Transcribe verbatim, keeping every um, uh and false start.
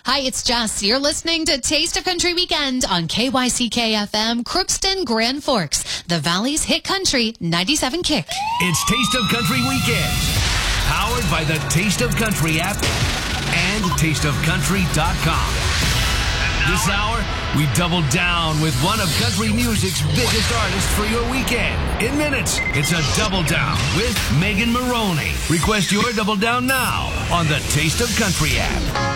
Hi, it's Jess. You're listening to Taste of Country Weekend on K Y C K F M, Crookston, Grand Forks, the Valley's hit country, ninety-seven Kick. It's Taste of Country Weekend, powered by the Taste of Country app and taste of country dot com. This hour, we double down with one of country music's biggest artists for your weekend. In minutes, it's a Double Down with Megan Maroney. Request your Double Down now on the Taste of Country app.